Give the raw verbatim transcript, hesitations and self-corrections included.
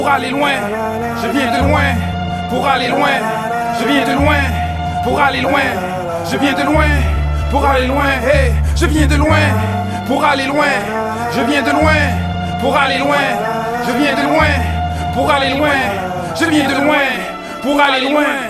Pour aller loin, je viens de loin. Pour aller loin, je viens de loin. Pour aller loin, je viens de loin. Pour aller loin, hey, je viens de loin. Pour aller loin, je viens de loin. Pour aller loin, je viens de loin. Pour aller loin, je viens de loin. Pour aller loin.